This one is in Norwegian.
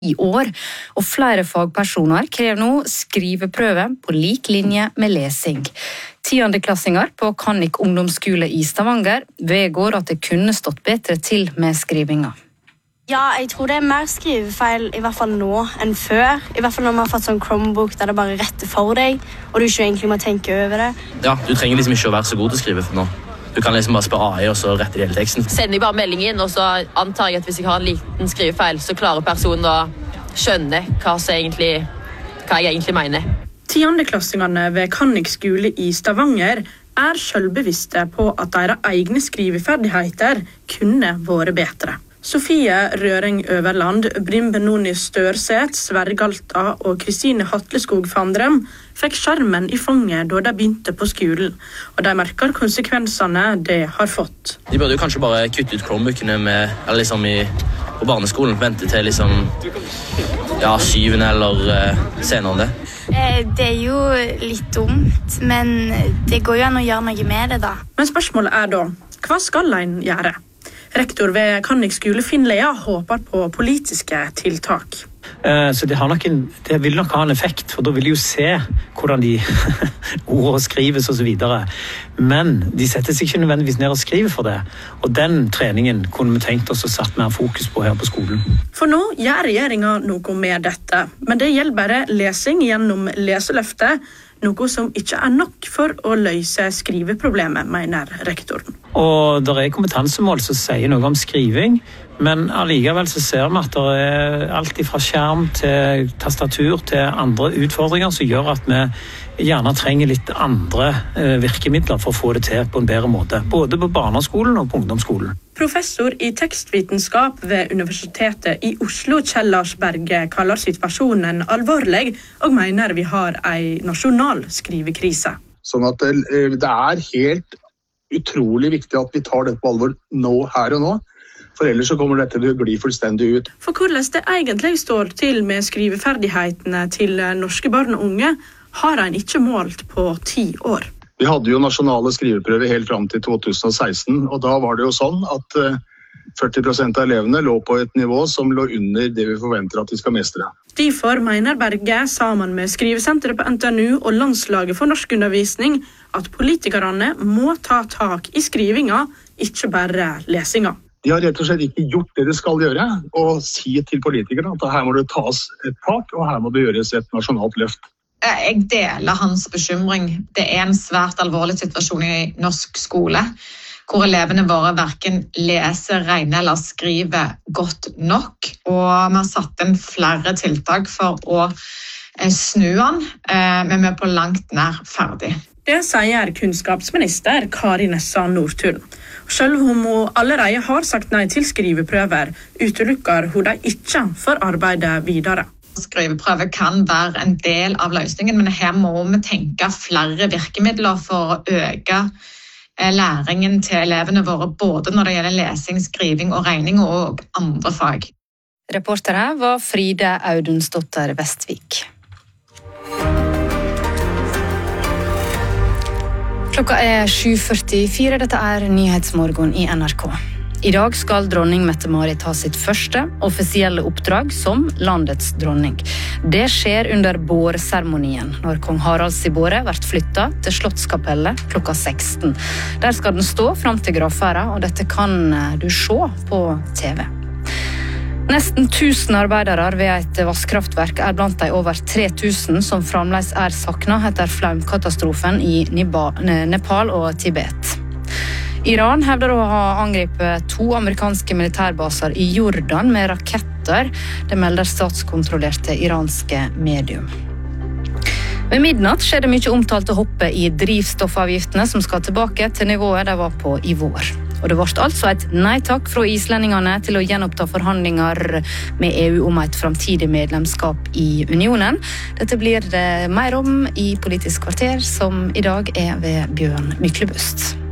i år, og flere fagpersoner krever nå skriveprøve på lik linje med lesing. 10.-klassinger på Kannik ungdomsskole i Stavanger vedgår at det kunne stått bedre til med skrivinga. Ja, jeg tror det mer skrivefeil i hvert fall nå enn før. I hvert fall når man har fått sånn Chromebook der det bare retter for deg, og du ikke egentlig må tenke over det. Ja, du trenger liksom ikke å være så god til å skrive for nå. Du kan liksom bare spørre AI, og så rette hele teksten. Sender jeg bare melding inn, og så antar jeg at hvis jeg har en liten skrivefeil, så klarer personen å skjønne hva jeg egentlig mener. 10.-klassingene ved Kannik skole i Stavanger er selvbevisste på at deres egne skriveferdigheter kunne vært bedre. Sofie Røring Øverland, Brym Benoni Størseth, Sverre Galta og Kristine Hatleskog Fandrem fikk skjermen i fanget da de begynte på skolen, og de merker konsekvensene det har fått. De burde jo kanskje bare kutte ut Chromebookene på barneskolen, vente til 7. eller senere enn det. Det er jo litt dumt, men det går jo an å gjøre noe med det da. Men spørsmålet er da, hva skal en gjøre? Rektor ved Kannik skole Finn Lea håper på politiske tiltak. Så det vil nok ha en effekt, for da vil de jo se hvordan de ord skrives og så videre. Men de setter seg ikke nødvendigvis ned og skriver for det. Og den treningen kunne vi tenkt oss å satt mer fokus på her på skolen. For nå gjør regjeringen noe med dette, men det gjelder bare lesing gjennom leseløftet, noe som ikke er nok for å løse skriveproblemet, mener rektoren. Og det er kompetansemål som sier noe om skriving, men allikevel så ser vi at det er alt fra skjerm til tastatur til andre utfordringer som gjør at vi gjerne trenger litt andre virkemidler for å få det til på en bedre måte, både på barneskolen og på ungdomsskolen. Professor i tekstvitenskap ved Universitetet i Oslo, Kjell Lars Berge, kaller situasjonen alvorlig og mener vi har en nasjonal skrivekrise. Sånn at det er helt utrolig viktig at vi tar dette på alvor nå, her og nå. For ellers så kommer dette til å gli fullstendig ut. For hvordan det egentlig står til med skriveferdighetene til norske barn og unge, har en ikke målt på 10 år. Vi hadde jo nasjonale skriveprøver helt fram til 2016, og da var det jo sånn at 40% av elevene lå på et nivå som lå under det vi forventer at de skal mestre. Derfor mener Berge, sammen med Skrivesenteret på NTNU og Landslaget for norskundervisning, at politikerne må ta tak i skrivinga, ikke bare lesinga. De har rett og slett ikke gjort det de skal gjøre, og si til politikerne at her må det tas et tak, og her må det gjøres et nasjonalt løft. Jeg deler hans bekymring. Det er en svært alvorlig situasjon i norsk skole, hvor elevene våre hverken leser, regner eller skriver godt nok. Og vi har satt inn flere tiltak for å snu den, men vi er på langt nær ferdig. Det sier kunnskapsminister Kari Nessa Nordtun. Selv om hun allerede har sagt nei til skriveprøver, utelukker hun de ikke for arbeidet videre. Skriveprøver kan være en del av løsningen, men her må vi tenke flere virkemidler for å øke læringen til elevene våre, både når det gjelder lesing, skriving og regning og andre fag. Reportere var Fride Audunsdotter Vestvik. Klokka er 7:44, dette er Nyhetsmorgen i NRK. I dag skal dronning Mette-Marit ha sitt første offisielle oppdrag som landets dronning. Det skjer under båreseremonien, når kong Haralds båre blir flyttet til Slottskapellet klokka 16. Der skal den stå fram til gravferda, og dette kan du se på TV. Nesten 1000 arbeidere ved et vasskraftverk er blant de over 3000 som fremdeles er savnet etter flaumkatastrofen i Nepal og Tibet. Iran hevder å ha angrepet 2 amerikanske militærbaser i Jordan med raketter. Det melder statskontrollerte iranske medium. Ved midnatt skjer det mye omtalte hoppet i drivstoffavgiftene som skal tilbake til nivået de var på i vår. Og det ble altså et nei-takk fra islendingene til å gjenoppta forhandlinger med EU om et framtidig medlemskap i unionen. Dette blir det mer om i Politisk kvarter, som i dag er ved Bjørn Myklebust.